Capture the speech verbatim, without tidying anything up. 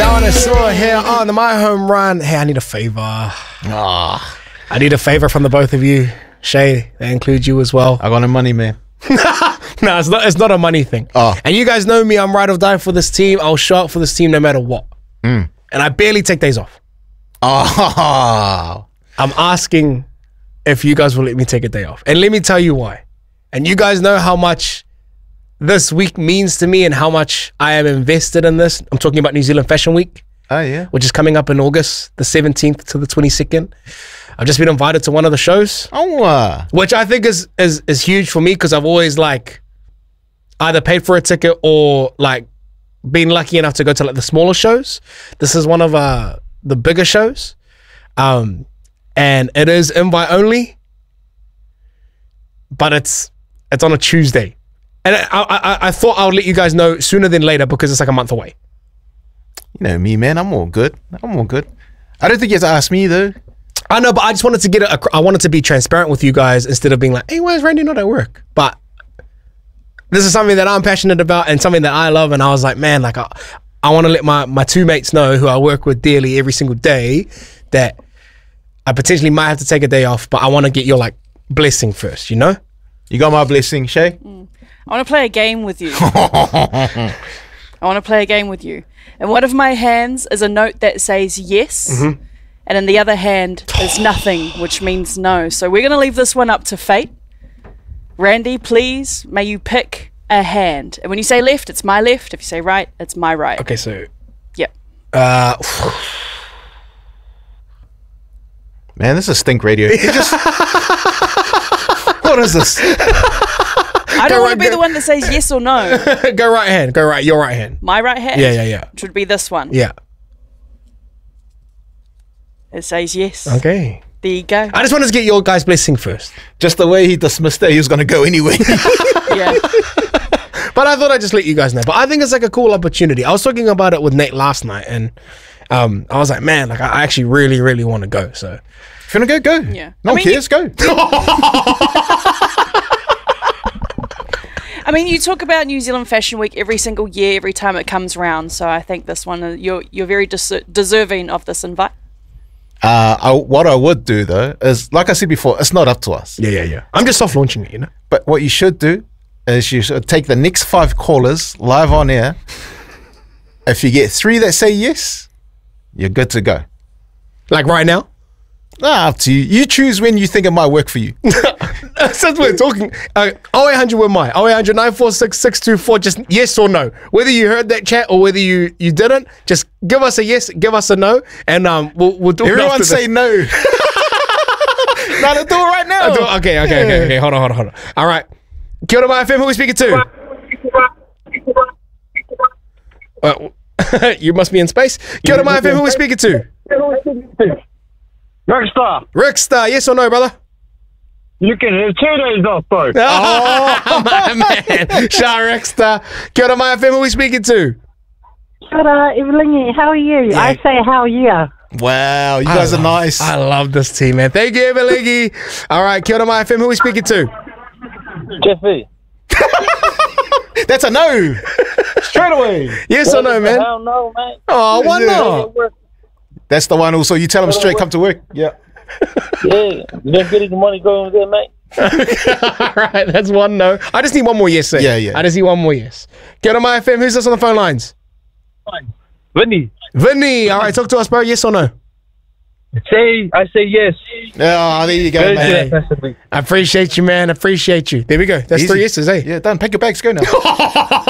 That one I saw here on the My Home Run. Hey, I need a favor. Ah, I need a favor from the both of you. Shay, that includes you as well. I got no money, man. No, it's not. It's not a money thing. Oh. And you guys know me. I'm ride or die for this team. I'll show up for this team no matter what. Mm. And I barely take days off. Oh. I'm asking if you guys will let me take a day off. And let me tell you why. And you guys know how much this week means to me and how much I am invested in this. I'm talking about New Zealand Fashion Week. Oh, yeah. Which is coming up in August, the seventeenth to the twenty-second. I've just been invited to one of the shows. Oh, uh. Which I think is is is huge for me because I've always like either paid for a ticket or like been lucky enough to go to like the smaller shows. This is one of uh the bigger shows. Um and it is invite only. But it's it's on a Tuesday. And I I I thought I would let you guys know sooner than later because it's like a month away. You know me, man. I'm all good. I'm all good. I don't think you have to ask me, though. I know, but I just wanted to get it. I wanted to be transparent with you guys instead of being like, hey, why is Randy not at work? But this is something that I'm passionate about and something that I love. And I was like, man, like I, I want to let my, my two mates know who I work with dearly every single day that I potentially might have to take a day off, but I want to get your like blessing first, you know? You got my blessing, Shay? Mm. I want to play a game with you. I want to play a game with you. And one of my hands is a note that says yes. Mm-hmm. And in the other hand is nothing, which means no. So we're going to leave this one up to fate. Randy, please, may you pick a hand. And when you say left, it's my left. If you say right, it's my right. Okay, so... Yep. Uh, Man, this is stink radio. Just... What is this? I don't Go want right, to be go- the one that says yes or no. go right hand. Go right. Your right hand. My right hand? Yeah, yeah, yeah. Which would be this one. Yeah. It says yes. Okay. There you go. I just wanted to get your guys' blessing first. Just the way he dismissed it, he was going to go anyway. Yeah. But I thought I'd just let you guys know. But I think it's like a cool opportunity. I was talking about it with Nate last night, and um, I was like, man, like I actually really, really want to go. So If you want to go, go. Yeah. No I one mean, cares, go. I mean, you talk about New Zealand Fashion Week every single year, every time it comes around. So I think this one, uh, you're you're very des- deserving of this invite. Uh, I, what I would do, though, is, like I said before, it's not up to us. yeah, yeah, yeah. I'm just soft launching it, you know. But what you should do is you should take the next five callers live on air. If you get three that say yes, you're good to go. Like right now. Ah, up to you. You choose when you think it might work for you. Since we're talking, uh, oh eight hundred with my oh eight hundred nine four six six two four. Just yes or no. Whether you heard that chat or whether you you didn't, just give us a yes, give us a no, and um, we'll we'll do. Everyone it say no. No, let's do it right now. I'll do it. Okay, okay, okay, okay. Hold on, hold on, hold on. All right. Kia ora, my F M. Who are we speaking to? Uh, you must be in space. Kia ora, my F M. Who are we speaking to? Rockstar, Rickstar. Yes or no, brother? you can have two days off, bro. Oh, my man. Shah Rickstar. Kia ora, my F M. Who are we speaking to? Kia ora, Evelingi, how are you? Yeah. I say, how are you? Wow, you I guys love- are nice. I love this team, man. Thank you, Eveligi. All right, Kia ora, my F M. Who are we speaking to? Jeffy. That's a no. Straight away. Yes or no, man? Hell no, mate. Oh, why Yeah. not? That's the one also. You tell them straight, come to work. Yeah. Yeah, you don't get any money going there, mate. All right, that's one no. I just need one more yes, sir. Yeah, yeah. I just need one more yes. Kia ora, my F M. Who's this on the phone lines? Vinny, Vinny. All right, talk to us, bro. Yes or no? say, I say yes. Oh, there you go, Very man. good, Fashion Week. I appreciate you, man. I appreciate you. There we go. That's Easy. three yeses, eh? Yeah, done. Pack your bags, go now.